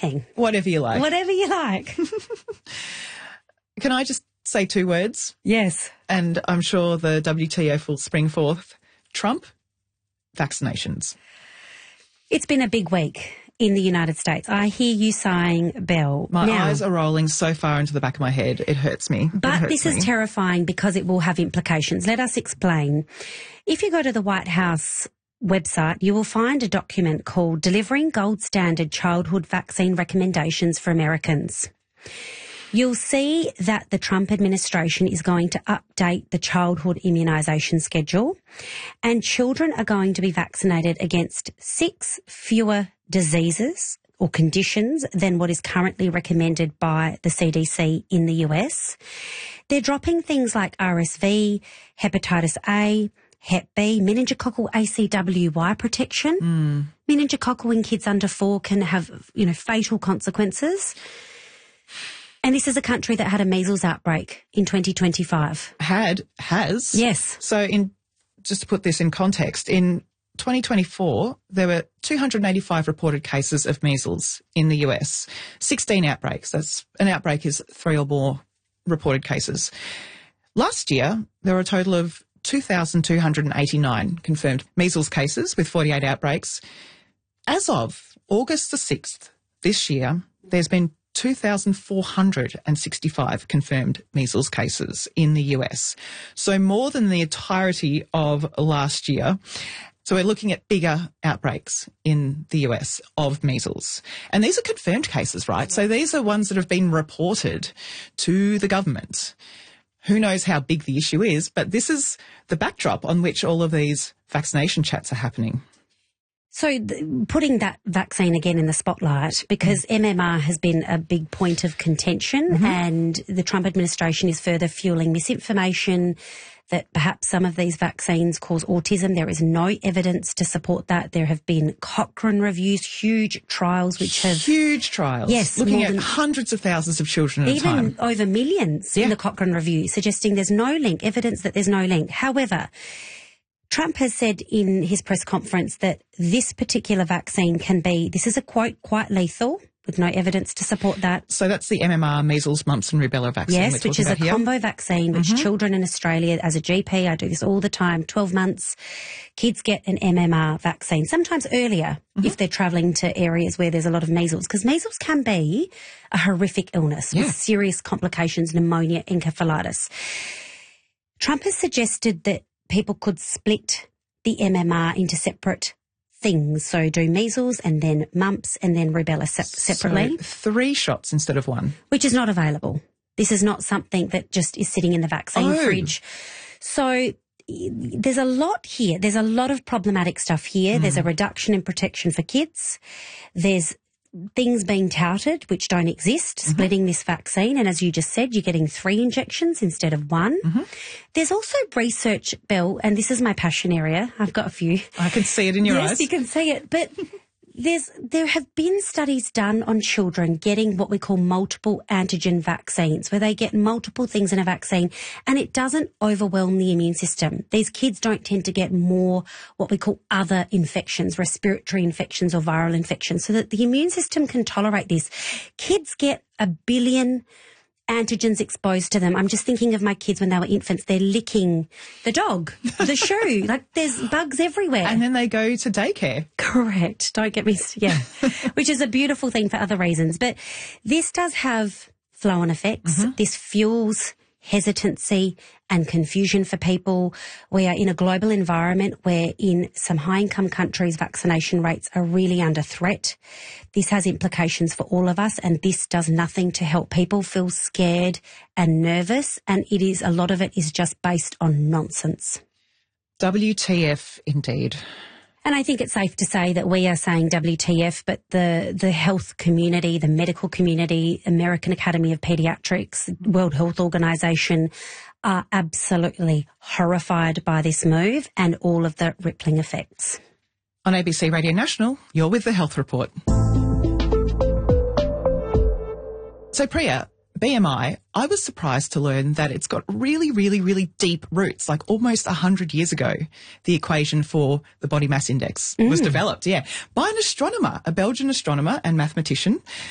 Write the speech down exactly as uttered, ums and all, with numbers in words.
anything. Whatever you like. Whatever you like. Can I just say two words? Yes. And I'm sure the W T F will spring forth. Trump, vaccinations. It's been a big week in the United States. I hear you sighing, Belle. My now, eyes are rolling so far into the back of my head. It hurts me. But hurts this me. is terrifying because it will have implications. Let us explain. If you go to the White House website, you will find a document called Delivering Gold Standard Childhood Vaccine Recommendations for Americans. You'll see that the Trump administration is going to update the childhood immunisation schedule, and children are going to be vaccinated against six fewer diseases or conditions than what is currently recommended by the C D C in the U S. They're dropping things like R S V, hepatitis A, Hep B, meningococcal A C W Y protection. Mm. Meningococcal in kids under four can have, you know, fatal consequences. And this is a country that had a measles outbreak in twenty twenty-five. Had, has. Yes. So in, just to put this in context, in twenty twenty-four, there were two hundred eighty-five reported cases of measles in the U S, sixteen outbreaks. That's an outbreak is three or more reported cases. Last year, there were a total of two thousand two hundred eighty-nine confirmed measles cases with forty-eight outbreaks. As of August the sixth this year, there's been two thousand four hundred sixty-five confirmed measles cases in the U S. So more than the entirety of last year. So we're looking at bigger outbreaks in the U S of measles. And these are confirmed cases, right? So these are ones that have been reported to the government. Who knows how big the issue is, but this is the backdrop on which all of these vaccination chats are happening. So th- putting that vaccine again in the spotlight, because mm. M M R has been a big point of contention, mm-hmm. and the Trump administration is further fueling misinformation that perhaps some of these vaccines cause autism. There is no evidence to support that. There have been Cochrane reviews, huge trials which have... Huge trials. Yes. Looking more at than, hundreds of thousands of children at a time. Even over millions yeah. in the Cochrane review, suggesting there's no link, evidence that there's no link. However, Trump has said in his press conference that this particular vaccine can be, this is a quote, quite lethal, with no evidence to support that. So that's the M M R, measles, mumps and rubella vaccine. Yes, which is a here. combo vaccine, which mm-hmm. children in Australia, as a G P, I do this all the time, twelve months, kids get an M M R vaccine, sometimes earlier mm-hmm. if they're travelling to areas where there's a lot of measles, because measles can be a horrific illness yeah. with serious complications, pneumonia, encephalitis. Trump has suggested that people could split the M M R into separate things. So do measles and then mumps and then rubella se- separately. So three shots instead of one. Which is not available. This is not something that just is sitting in the vaccine oh. fridge. So there's a lot here. There's a lot of problematic stuff here. Mm. There's a reduction in protection for kids. There's things being touted which don't exist, mm-hmm. splitting this vaccine. And as you just said, you're getting three injections instead of one. Mm-hmm. There's also research, Belle, and this is my passion area. I've got a few. I can see it in your yes, eyes. Yes, you can see it. But there's there have been studies done on children getting what we call multiple antigen vaccines, where they get multiple things in a vaccine and it doesn't overwhelm the immune system. These kids don't tend to get more what we call other infections, respiratory infections or viral infections, so that the immune system can tolerate this. Kids get a billion antigens exposed to them. I'm just thinking of my kids when they were infants. They're licking the dog, the shoe. Like there's bugs everywhere. And then they go to daycare. Correct. Don't get me, yeah. Which is a beautiful thing for other reasons. But this does have flow-on effects. Mm-hmm. This fuels hesitancy and confusion for people. We are in a global environment where in some high-income countries, vaccination rates are really under threat. This has implications for all of us, and this does nothing to help people feel scared and nervous, and it is, a lot of it is just based on nonsense. W T F indeed. And I think it's safe to say that we are saying W T F, but the, the health community, the medical community, American Academy of Pediatrics, World Health Organization are absolutely horrified by this move and all of the rippling effects. On A B C Radio National, you're with the Health Report. So Priya, B M I, I was surprised to learn that it's got really, really, really deep roots, like almost one hundred years ago. The equation for the body mass index mm. was developed, yeah, by an astronomer, a Belgian astronomer and mathematician